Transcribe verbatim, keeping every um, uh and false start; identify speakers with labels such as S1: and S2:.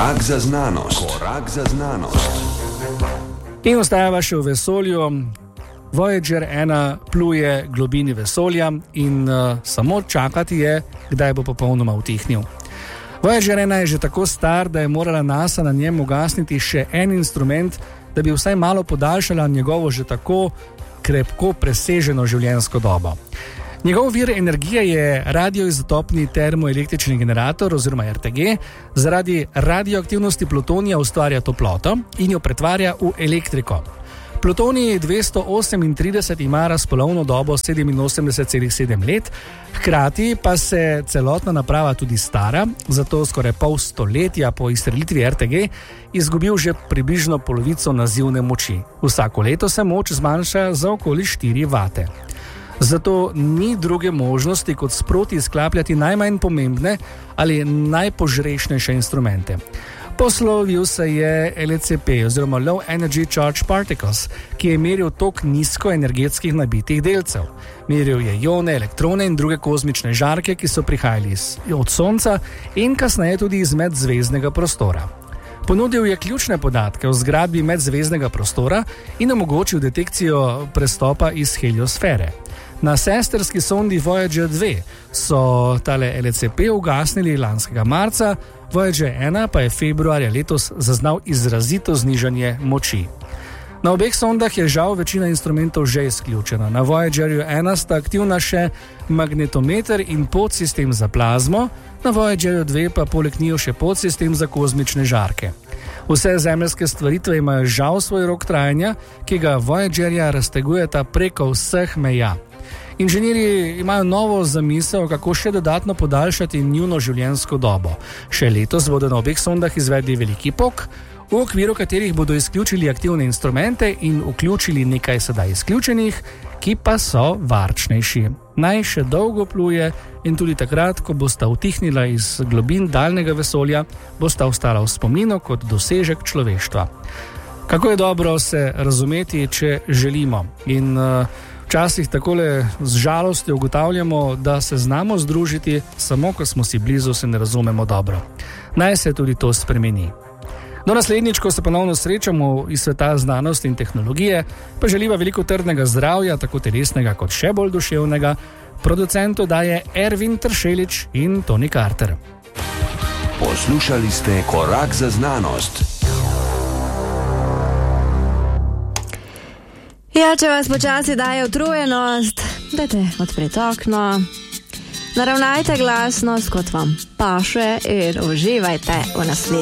S1: Korak za znanost. Korak za znanost.
S2: In ostajava še v vesolju. Voyager ena pluje globini vesolja in uh, samo čakati je, kdaj bo popolnoma utihnil. Voyager ena je že tako star, da je morala NASA na njem ugasniti še en instrument, da bi vsaj malo podaljšala njegovo že tako krepko preseženo življenjsko dobo. Njegov vir energije je radioizotopni termoelektrični generator oziroma R T G. Zaradi radioaktivnosti plutonija ustvarja toploto in jo pretvarja v elektriko. Plutonij dvesto osemintrideset ima razpolovno dobo sedeminosemdeset celih sedem let, hkrati pa se celotna naprava tudi stara, zato skoraj pol stoletja po izstrelitvi R T G izgubil že približno polovico nazivne moči. Vsako leto se moč zmanjša za okoli štiri vate. Zato ni druge možnosti, kot sproti izklapljati najmanj pomembne ali najpožrešnejše instrumente. Poslovil se je L C P oziroma Low Energy Charge Particles, ki je meril tok nizkoenergetskih nabitih delcev. Meril je ione, elektrone in druge kozmične žarke, ki so prihajali od Sonca in kasneje tudi iz medzvezdnega prostora. Ponudil je ključne podatke o zgradbi medzvezdnega prostora in omogočil detekcijo prestopa iz heliosfere. Na sestrski sondi Voyager dve so tale L C P ugasnili lanskega marca, Voyager ena pa je februarja letos zaznal izrazito znižanje moči. Na obeh sondah je žal večina instrumentov že izključena. Na Voyagerju ena sta aktivna še magnetometer in podsistem za plazmo, na Voyagerju dve pa poleg njiju še podsistem za kozmične žarke. Vse zemeljske stvaritve imajo žal svoj rok trajanja, ki ga Voyagerja raztegujeta preko vseh meja. Inženirji imajo novo zamisel, kako še dodatno podaljšati njuno življenjsko dobo. Še letos bodo na obeh sondah izvedli veliki pok, v okviru katerih bodo izključili aktivne instrumente in vključili nekaj sedaj izključenih, ki pa so varčnejši. Naj še dolgo pluje in tudi takrat, ko bosta utihnila iz globin daljnega vesolja, bosta ostala v spominu kot dosežek človeštva. Kako je dobro se razumeti, če želimo. In uh, včasih takole z žalostjo ugotavljamo, da se znamo združiti, samo ko smo si blizu, se ne razumemo dobro. Naj se tudi to spremeni. Do naslednjič, ko se ponovno srečamo iz sveta znanosti in tehnologije, pa želiva veliko trdnega zdravja, tako telesnega kot še bolj duševnega, producentu daje Ervin Tršelič in Tony Carter.
S1: Poslušali ste Korak za znanost.
S3: Ja, če vas počasi daje utrujenost, dajte odpreti okno, naravnajte glasnost, kot vam paše in uživajte v naslednji.